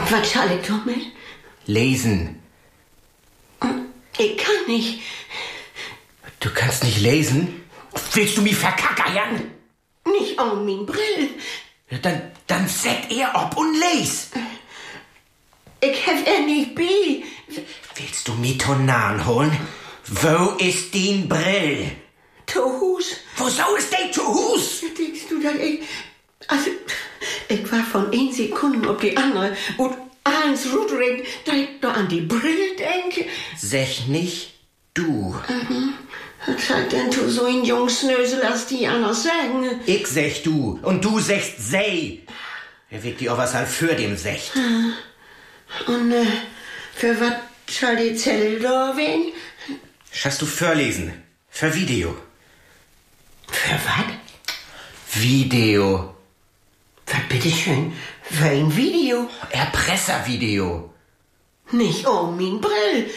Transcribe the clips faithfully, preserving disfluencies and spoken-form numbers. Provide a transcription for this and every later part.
Was soll ich damit? Lesen. Ich kann nicht. Du kannst nicht lesen? Willst du mich verkackern? Nicht an mein Brill. Ja, dann, dann set er ob und les. Ich hab er nicht bei. Willst du mich Tonan holen? Wo ist dein Brill? Zu Hus. Wo soll es denn zu Hus? Denkst du, dass ich... Also, ich war von ein Sekunden auf die andere und eins rudering, da ich da an die Brille denke. Sech nicht du. Mhm. Was hat denn du so ein Jungsnösel, als die anders sagen? Ich sech du und du sechst sei. Er wird dir auch was halt für dem Secht. Und äh, für was soll die Zelle da werden? Schaffst du vorlesen? Für Video. Für was? Video. Was bitteschön? Für ein Video? Erpresservideo. Nicht um mein Brill.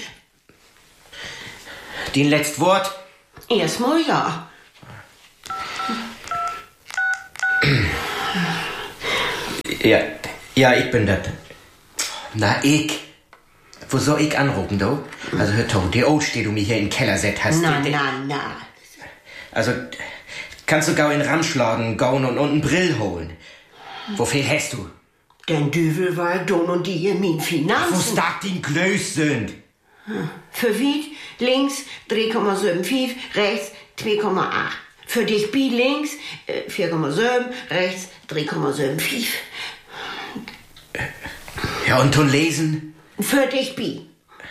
Den letzt Wort? Erstmal ja. Ja, ja, ich bin das. Na, ich. Wo soll ich anrufen, du? Also, hör to, die Old steht, du mich hier in den Keller set hast. Na, die, die, na, na. Also, kannst du gau in den Rand schlagen, gauen und, und einen Brill holen. Wo viel hast du? Den Düvel war dumm und die in min Finanzen. Wo stark den Glöß sind? Für Wied links drei Komma fünfundsiebzig, rechts zwei Komma acht. Für dich B links äh, vier Komma sieben, rechts drei Komma fünfundsiebzig. Ja, und ton lesen? Für dich B.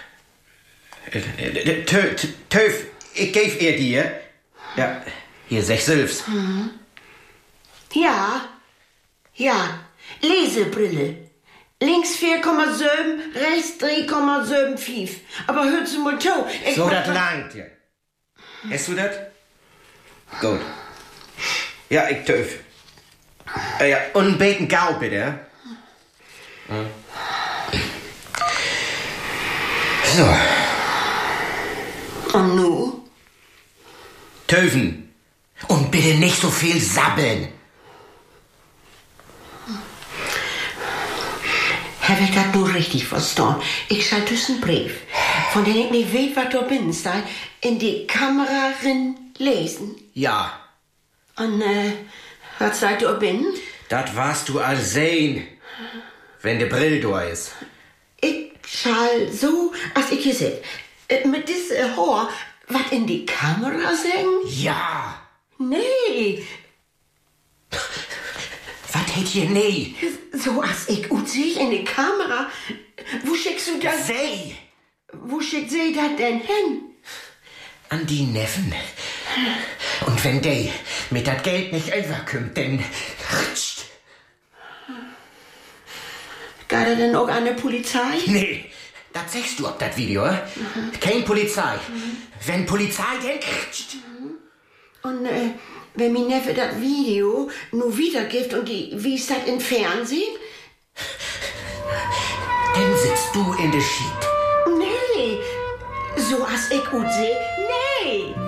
Töf, ich geb ihr dir. Ja, hier sech Sülfs. Mhm. Ja, ja, Lesebrille. Links vier Komma sieben, rechts drei Komma fünfundsiebzig. Aber hörst du mal zu. So, das langt ja. Hast du das? Gut. Ja, ich töf. Äh, ja, und ein Beten Gau, bitte. Ja? So. Und nu? Töfen. Und bitte nicht so viel sabbeln. Hab ich das nur richtig verstanden? Ich schalte einen Brief, von dem ich nicht weiß, was da bin, sei, in die Kamera rin lesen. Ja. Und, äh, was seid da bin? Das warst du all sehen, wenn der Brill da ist. Ich schall so, als ich hier sit, äh, mit diesem Haar, was in die Kamera sagen? Ja. Nee. Was hätt ihr nee? So als ich und sie in die Kamera. Wo schickst du das? Sei. Wo schickt sie das denn hin? An die Neffen. Und wenn der mit das Geld nicht überkommt, dann rutscht. Geht er denn auch an die Polizei? Nee, das sagst du ob das Video, äh? Mhm. Kein Polizei. Mhm. Wenn Polizei, dann rutscht. Mhm. Und, äh, wenn mein Neffe das Video nur wiedergibt und die wies das im Fernsehen? Dann sitzt du in der Schied. Nee, so als ich gut seh, nee.